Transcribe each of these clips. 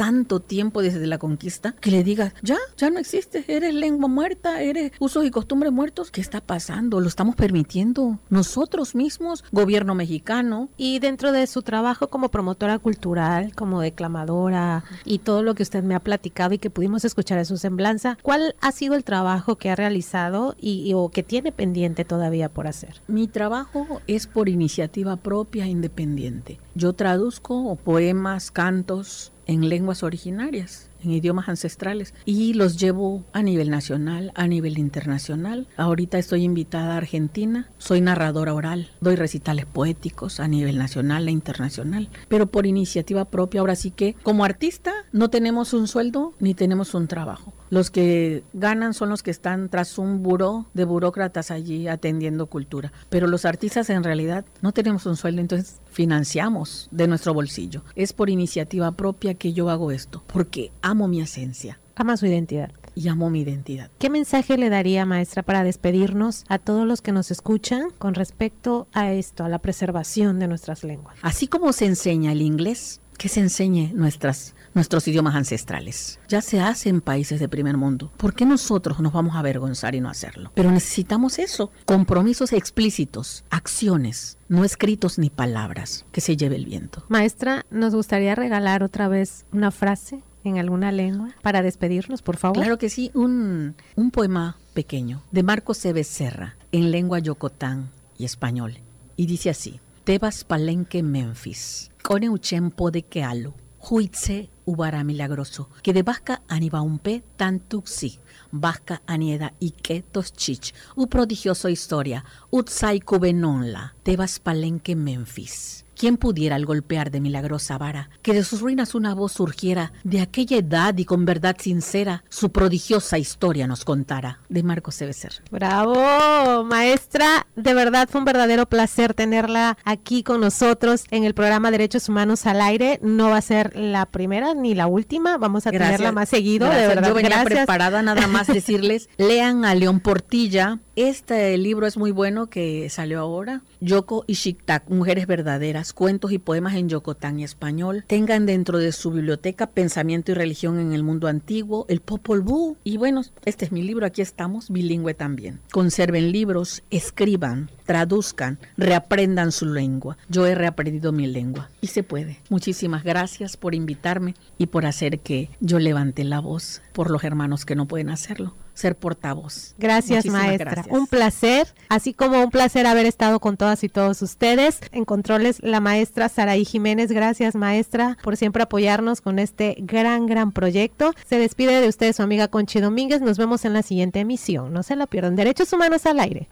tanto tiempo desde la conquista, que le diga, ya no existe, eres lengua muerta, eres usos y costumbres muertos. ¿Qué está pasando? Lo estamos permitiendo nosotros mismos, gobierno mexicano. Y dentro de su trabajo como promotora cultural, como declamadora y todo lo que usted me ha platicado y que pudimos escuchar en su semblanza, ¿cuál ha sido el trabajo que ha realizado o que tiene pendiente todavía por hacer? Mi trabajo es por iniciativa propia e independiente. Yo traduzco poemas, cantos en lenguas originarias, en idiomas ancestrales, y los llevo a nivel nacional, a nivel internacional. Ahorita estoy invitada a Argentina, soy narradora oral, doy recitales poéticos a nivel nacional e internacional, pero por iniciativa propia. Ahora sí que como artista no tenemos un sueldo ni tenemos un trabajo. Los que ganan son los que están tras un buró de burócratas allí atendiendo cultura, pero los artistas en realidad no tenemos un sueldo, entonces financiamos de nuestro bolsillo. Es por iniciativa propia que yo hago esto, porque amo mi esencia. Ama su identidad. Y amo mi identidad. ¿Qué mensaje le daría, maestra, para despedirnos a todos los que nos escuchan con respecto a esto, a la preservación de nuestras lenguas? Así como se enseña el inglés, que se enseñe nuestros idiomas ancestrales. Ya se hace en países de primer mundo. ¿Por qué nosotros nos vamos a avergonzar y no hacerlo? Pero necesitamos eso, compromisos explícitos, acciones, no escritos ni palabras, que se lleve el viento. Maestra, ¿nos gustaría regalar otra vez una frase en alguna lengua para despedirnos, por favor? Claro que sí, un poema pequeño de Marcos C. Becerra en lengua yocotán y español. Y dice así: Tebas palenque Memphis, cone uchempo de quealu, huitze ubara milagroso, que de vasca anibaumpe tantuxi, vasca anieda y que toschich, u prodigioso historia, utsai cubenonla, Tebas palenque Memphis. ¿Quién pudiera al golpear de milagrosa vara, que de sus ruinas una voz surgiera, de aquella edad y con verdad sincera, su prodigiosa historia nos contara? De Marcos C. Becerra. ¡Bravo, maestra! De verdad fue un verdadero placer tenerla aquí con nosotros en el programa Derechos Humanos al Aire. No va a ser la primera ni la última, vamos a tenerla más seguido. Gracias. De verdad, yo venía gracias. Preparada, nada más decirles, lean a León Portilla. Este libro es muy bueno que salió ahora. Yoco y Xictac, Mujeres Verdaderas, cuentos y poemas en yocotán y español. Tengan dentro de su biblioteca Pensamiento y Religión en el Mundo Antiguo, el Popol Vuh. Y bueno, este es mi libro, aquí estamos, bilingüe también. Conserven libros, escriban, traduzcan, reaprendan su lengua. Yo he reaprendido mi lengua y se puede. Muchísimas gracias por invitarme y por hacer que yo levante la voz por los hermanos que no pueden hacerlo. Ser portavoz. Gracias, muchísimas maestra. Gracias. Un placer, así como un placer haber estado con todas y todos ustedes. En controles, la maestra Saraí Jiménez. Gracias, maestra, por siempre apoyarnos con este gran proyecto. Se despide de ustedes su amiga Conchi Domínguez. Nos vemos en la siguiente emisión. No se la pierdan. Derechos Humanos al Aire.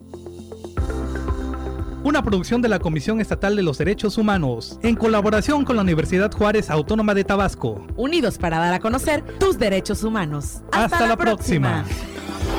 Una producción de la Comisión Estatal de los Derechos Humanos, en colaboración con la Universidad Juárez Autónoma de Tabasco. Unidos para dar a conocer tus derechos humanos. Hasta la próxima.